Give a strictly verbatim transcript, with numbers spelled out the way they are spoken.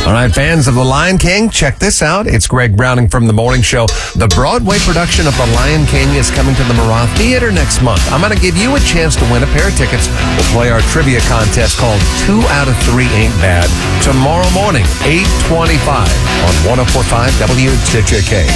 All right, fans of The Lion King, check this out. It's Greg Browning from The Morning Show. The Broadway production of The Lion King is coming to the Marat Theater next month. I'm going to give you a chance to win a pair of tickets. We'll play our trivia contest called Two Out of Three Ain't Bad tomorrow morning, eight twenty-five on one oh four point five W T J K.